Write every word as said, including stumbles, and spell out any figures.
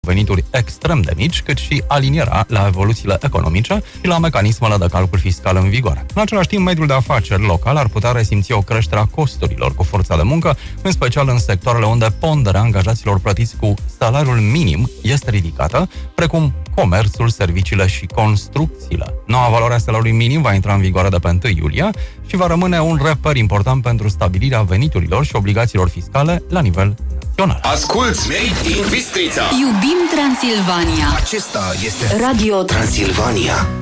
venituri extrem de mici, cât și alinierea la evoluțiile economice și la mecanismele de calcul fiscal în vigoare. În același timp, mediul de afaceri local ar putea resimți o creștere a costurilor cu forța de muncă, în special în sectoarele unde ponderea angajaților plătiți cu salariul minim este ridicată, precum comerțul, serviciile și construcțiile. Noua valoare a salariului minim va intra în vigoare de pe întâi iulie și va rămâne un reper important pentru stabilirea veniturilor și obligațiilor fiscale la nivel național. Asculți Made in Bistrița! Iubim Transilvania! Acesta este Radio Transilvania.